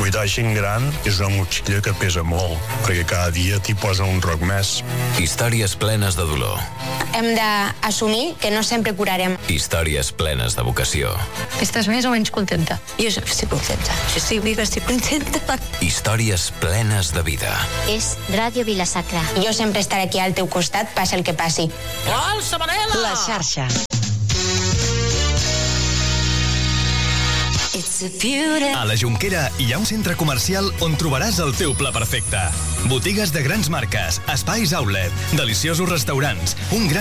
cuidar gent gran és una motxilla que pesa molt, perquè cada dia t'hi posa un roc més. Històries plenes de dolor. Hem d'assumir que no sempre curarem. Històries plenes de vocació. Estàs més o menys contenta? Jo estic contenta. Jo estic viva, estic contenta. Històries plenes de vida. És Ràdio Vila-sacra. Jo sempre estaré aquí al teu costat, passi el que passi. Alça, Manela! La xarxa. A la Jonquera hi ha un centre comercial on trobaràs el teu pla perfecte. Botigues de grans marques, espais outlet, deliciosos restaurants, un gran